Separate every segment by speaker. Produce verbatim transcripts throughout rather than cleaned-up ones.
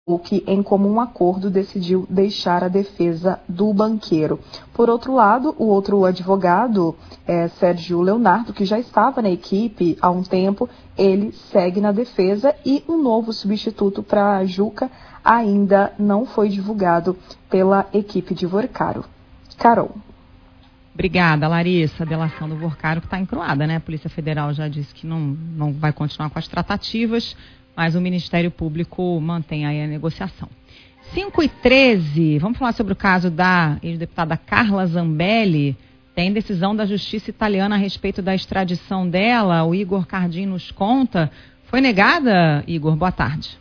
Speaker 1: o que, em comum acordo, decidiu deixar a defesa do banqueiro. Por outro lado, o outro advogado, é, Sérgio Leonardo, que já estava na equipe há um tempo, ele segue na defesa e um novo substituto para Juca ainda não foi divulgado pela equipe de Vorcaro. Carol.
Speaker 2: Obrigada, Larissa. A delação do Vorcaro que está encruada, né? A Polícia Federal já disse que não, não vai continuar com as tratativas, mas o Ministério Público mantém aí a negociação. cinco e treze, vamos falar sobre o caso da ex-deputada Carla Zambelli. Tem decisão da Justiça Italiana a respeito da extradição dela. O Igor Cardim nos conta. Foi negada, Igor? Boa tarde.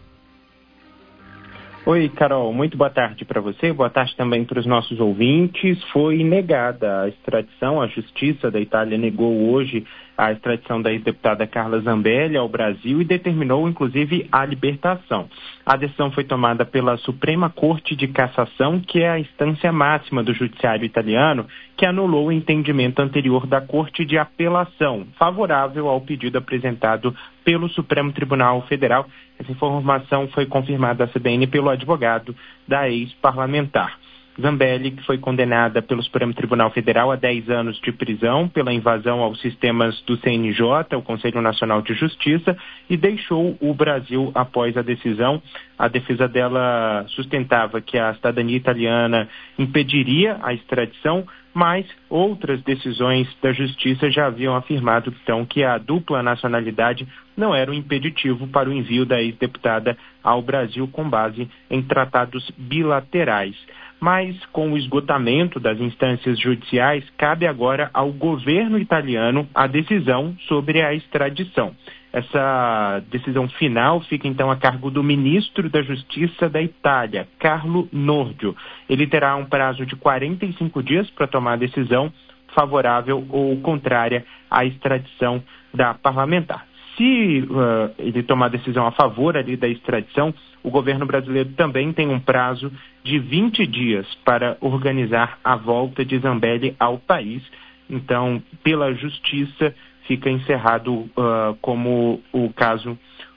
Speaker 3: Oi, Carol. Muito boa tarde para você. Boa tarde também para os nossos ouvintes. Foi negada a extradição. A Justiça da Itália negou hoje a extradição da ex-deputada Carla Zambelli ao Brasil e determinou, inclusive, a libertação. A decisão foi tomada pela Suprema Corte de Cassação, que é a instância máxima do judiciário italiano, que anulou o entendimento anterior da Corte de Apelação, favorável ao pedido apresentado pelo Supremo Tribunal Federal. Essa informação foi confirmada à C B N pelo advogado da ex-parlamentar. Zambelli, que foi condenada pelo Supremo Tribunal Federal a dez anos de prisão pela invasão aos sistemas do C N J, o Conselho Nacional de Justiça, e deixou o Brasil após a decisão. A defesa dela sustentava que a cidadania italiana impediria a extradição, mas outras decisões da Justiça já haviam afirmado, então, que a dupla nacionalidade não era um impeditivo para o envio da ex-deputada ao Brasil com base em tratados bilaterais. Mas, com o esgotamento das instâncias judiciais, cabe agora ao governo italiano a decisão sobre a extradição. Essa decisão final fica, então, a cargo do ministro da Justiça da Itália, Carlo Nordio. Ele terá um prazo de quarenta e cinco dias para tomar a decisão favorável ou contrária à extradição da parlamentar. Se uh, ele tomar a decisão a favor ali da extradição, o governo brasileiro também tem um prazo de vinte dias para organizar a volta de Zambelli ao país. Então, pela justiça, fica encerrado uh, como o caso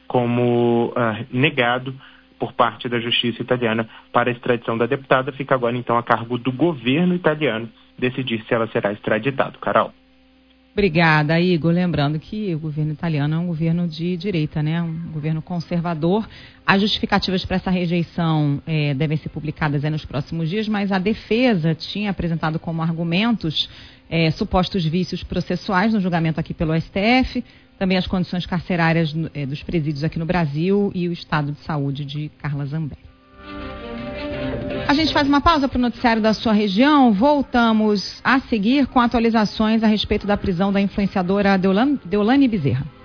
Speaker 3: como uh, negado por parte da justiça italiana para a extradição da deputada. Fica agora, então, a cargo do governo italiano decidir se ela será extraditada. Carol.
Speaker 2: Obrigada, Igor. Lembrando que o governo italiano é um governo de direita, né? Um governo conservador. As justificativas para essa rejeição é, devem ser publicadas aí nos próximos dias, mas a defesa tinha apresentado como argumentos é, supostos vícios processuais no julgamento aqui pelo S T F, também as condições carcerárias é, dos presídios aqui no Brasil e o estado de saúde de Carla Zambelli. A gente faz uma pausa para o noticiário da sua região. Voltamos a seguir com atualizações a respeito da prisão da influenciadora Deolane Bezerra.